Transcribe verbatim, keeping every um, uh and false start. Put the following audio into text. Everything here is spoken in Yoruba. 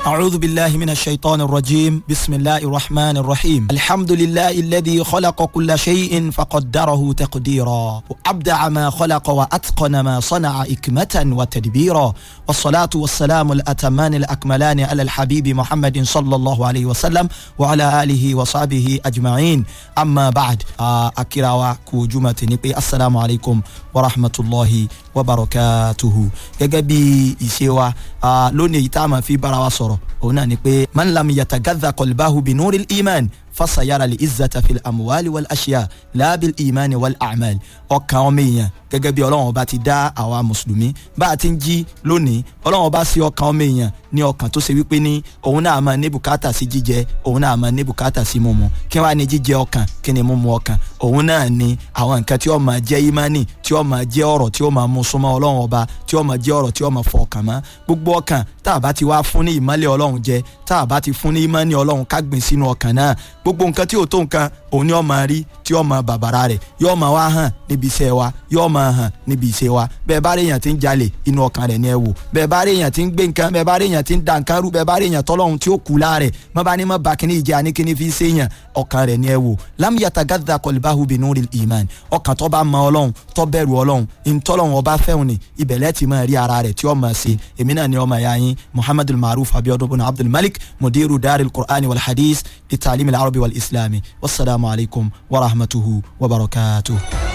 أعوذ بالله من الشيطان الرجيم بسم الله الرحمن الرحيم الحمد لله الذي خلق كل شيء فقدره تقديرا وأبدع ما خلق وأتقن ما صنع إكمة وتدبيرا والصلاة والسلام الأتمان الأكملان على الحبيب محمد صلى الله عليه وسلم وعلى آله وصحبه أجمعين أما بعد أكراوا كوجمة نبي السلام عليكم ورحمة الله وبركاته يجبي إسيوا لوني يتعمى في براوسرو هنا نبي من لم يتغذى قلبه بنور الإيمان فسيرى العزة في الأموال والأشياء لا بالإيمان والأعمال ọkàn ọmọ èèyàn gẹ́gẹ́ bí Ọlọ́run bá ti dá àwa mùsùlùmí bá a ti ń jí lónìí Ọlọ́run bá sí ọkàn ọmọ èèyàn ní ọkàn tó ṣe wípé ní òun náà máa ní bùkátà sí jíjẹ òun náà máa ní bùkátà sí mímu kí wàá ní jíjẹ ọkàn kí ni mímu ọkàn òun náà ní àwọn nǹkan tí ó máa jẹ́ ìmánì tí ó máa jẹ́ ọ̀rọ̀ tí ó máa mú súnmọ́ Ọlọ́run ọba tí ó máa jẹ́ ọ̀rọ̀ tí ó máa fọ ọkàn mọ́ gbogbo ọkàn tá a bá ti wá fún ní ìmọ́lẹ̀ Ọlọ́run jẹ tá a bá ti fún ní ìmánì Ọlọ́run ká gbìn sínú ọkàn náà gbogbo nǹkan tí ò tó nǹkan òun ni ó máa rí tí ó máa bàbàrà rẹ̀ yóò máa wá hàn níbi iṣẹ́ wa yóò máa hàn níbi iṣẹ́ wa bẹ́ẹ̀ bá rí èèyàn tí ń jalè inú ọkàn rẹ̀ ni ẹ wò bẹ́ẹ̀ bá rí èèyàn tí ń gbé nǹkan bẹ́ẹ̀ bá rí èèyàn tí ń da nǹkan rú bẹ́ẹ̀ bá rí èèyàn tọ́lọ́hun tí ó kú láàrẹ̀ má bá ní má ba kíní ìjẹ́ àní kíní fi ṣe èèyàn ọkàn rẹ̀ ni ẹ wò lam yatagadda qalbahu binuril iman ọkàn tó bá mọ Ọlọ́run tó bẹ̀rù Ọlọ́run ìtọ́lọ́run ọba fẹ́hùn ni ibẹ̀lẹ́ ti máa rí ara rẹ̀ tí ó máa ṣe èmi náà ni ọmọ ẹ̀yà yín Muhammadul Maruf Abiodun bin Abdul Malik mudiru daril Qur'ani wal hadith li ta'lim al arabi wal islami wassalamu alaikum wa rahmatuhu wa barakatuh.